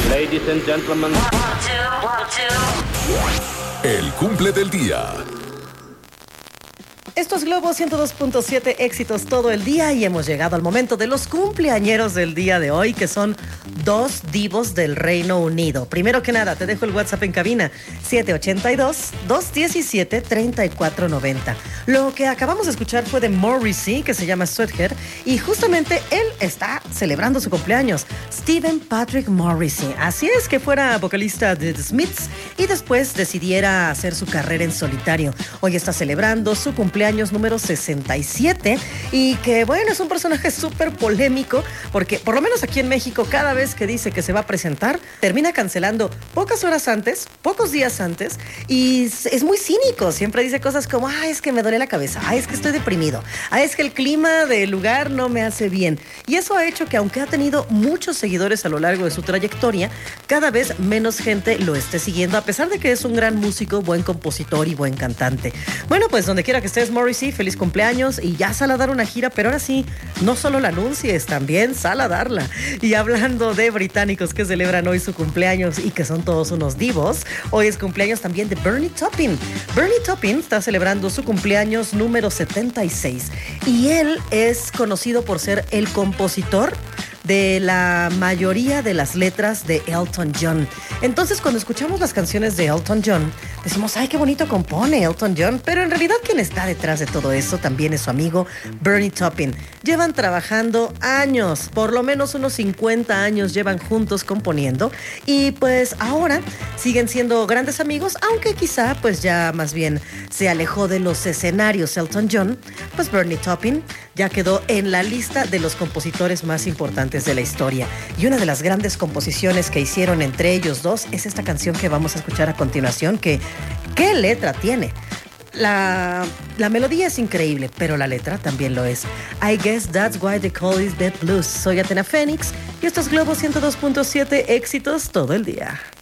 Ladies and gentlemen. El cumple del día. Esto es Globo 102.7, éxitos todo el día, y hemos llegado al momento de los cumpleañeros del día de hoy, que son dos divos del Reino Unido. Primero que nada, te dejo el WhatsApp en cabina, 782-217-3490. Lo que acabamos de escuchar fue de Morrissey, que se llama Sweathead, y justamente él está celebrando su cumpleaños, Stephen Patrick Morrissey. Así es, que fuera vocalista de The Smiths y después decidiera hacer su carrera en solitario. Hoy está celebrando su cumpleaños número 67, y que bueno, es un personaje súper polémico, porque por lo menos aquí en México, cada vez que dice que se va a presentar, termina cancelando pocas horas antes, pocos días antes, y es muy cínico. Siempre dice cosas como, es que me duele la cabeza, es que estoy deprimido, es que el clima del lugar no me hace bien. Y eso ha hecho que, aunque ha tenido muchos seguidores a lo largo de su trayectoria, cada vez menos gente lo esté siguiendo, a pesar de que es un gran músico, buen compositor y buen cantante. Bueno, pues donde quiera que estés, Morrissey, feliz cumpleaños, y ya sal a dar una gira, pero ahora sí, no solo la anuncies, también sal a darla. Y hablando de británicos que celebran hoy su cumpleaños y que son todos unos divos, hoy es cumpleaños también de Bernie Taupin. Bernie Taupin está celebrando su cumpleaños número 76, y él es conocido por ser el compositor de la mayoría de las letras de Elton John. Entonces, cuando escuchamos las canciones de Elton John, decimos, qué bonito compone Elton John, pero en realidad quien está detrás de todo eso también es su amigo Bernie Taupin. Llevan trabajando años, por lo menos unos 50 años llevan juntos componiendo, y pues ahora siguen siendo grandes amigos, aunque quizá pues ya más bien se alejó de los escenarios Elton John. Pues Bernie Taupin ya quedó en la lista de los compositores más importantes de la historia, y una de las grandes composiciones que hicieron entre ellos dos es esta canción que vamos a escuchar a continuación, que ¿qué letra tiene? La melodía es increíble, pero la letra también lo es. I guess that's why they call it Dead Blues. Soy Athena Fénix y esto es Globo 102.7, éxitos todo el día.